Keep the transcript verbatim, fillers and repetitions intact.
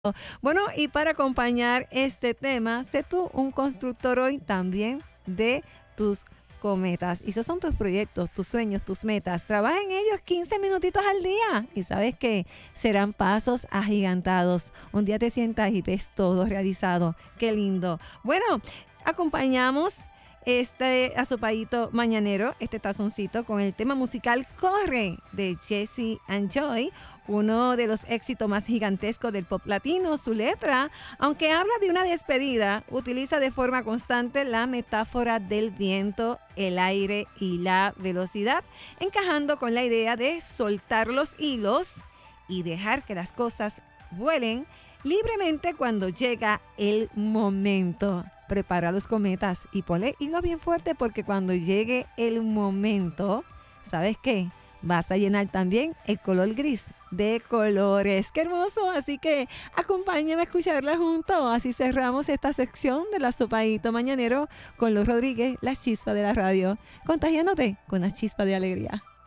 Bueno, y para acompañar este tema, sé tú un constructor hoy también de tus cometas. Y esos son tus proyectos, tus sueños, tus metas. Trabaja en ellos quince minutitos al día y sabes que serán pasos agigantados. Un día te sientas y ves todo realizado. Qué lindo. Bueno, acompañamos este asopadito mañanero, este tazoncito con el tema musical Corre de Jesse and Joy, uno de los éxitos más gigantescos del pop latino. Su letra, aunque habla de una despedida, utiliza de forma constante la metáfora del viento, el aire y la velocidad, encajando con la idea de soltar los hilos y dejar que las cosas vuelen libremente cuando llega el momento. Prepara los cometas y ponle hilo bien fuerte porque cuando llegue el momento, ¿sabes qué? Vas a llenar también el color gris de colores. ¡Qué hermoso! Así que acompáñame a escucharla juntos. Así cerramos esta sección de la Sopadito Mañanero con Luz Rodríguez, la chispa de la radio, contagiándote con una chispa de alegría.